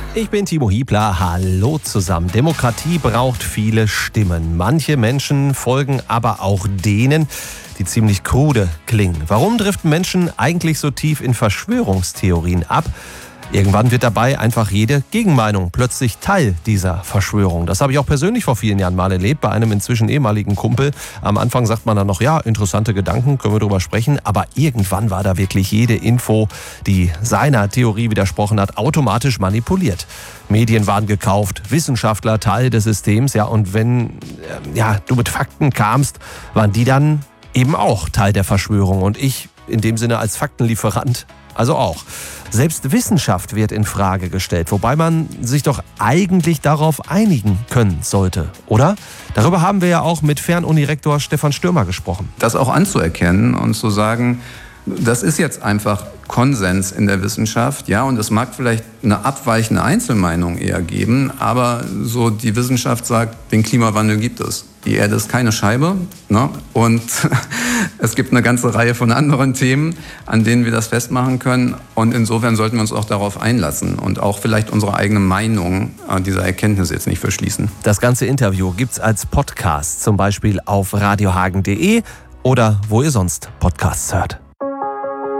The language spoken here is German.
Ich bin Timo Hiebler, hallo zusammen. Demokratie braucht viele Stimmen. Manche Menschen folgen aber auch denen, die ziemlich krude klingen. Warum driften Menschen eigentlich so tief in Verschwörungstheorien ab? Irgendwann wird dabei einfach jede Gegenmeinung plötzlich Teil dieser Verschwörung. Das habe ich auch persönlich vor vielen Jahren mal erlebt, bei einem inzwischen ehemaligen Kumpel. Am Anfang sagt man dann noch, ja, interessante Gedanken, können wir drüber sprechen. Aber irgendwann war da wirklich jede Info, die seiner Theorie widersprochen hat, automatisch manipuliert. Medien waren gekauft, Wissenschaftler Teil des Systems. Ja, und wenn du mit Fakten kamst, waren die dann eben auch Teil der Verschwörung. Und ich in dem Sinne als Faktenlieferant also auch. Selbst Wissenschaft wird in Frage gestellt, wobei man sich doch eigentlich darauf einigen können sollte, oder? Darüber haben wir ja auch mit Fernunirektor Stefan Stürmer gesprochen. Das auch anzuerkennen und zu sagen, das ist jetzt einfach Konsens in der Wissenschaft, ja, und es mag vielleicht eine abweichende Einzelmeinung eher geben, aber so die Wissenschaft sagt, den Klimawandel gibt es. Die Erde ist keine Scheibe, ne? Und es gibt eine ganze Reihe von anderen Themen, an denen wir das festmachen können. Und insofern sollten wir uns auch darauf einlassen und auch vielleicht unsere eigene Meinung dieser Erkenntnis jetzt nicht verschließen. Das ganze Interview gibt's als Podcast, zum Beispiel auf radiohagen.de oder wo ihr sonst Podcasts hört.